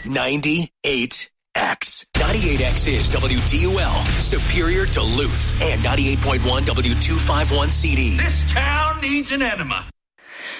98X. 98X is WDUL, Superior Duluth, and 98.1 W251 CD. This town needs an enema.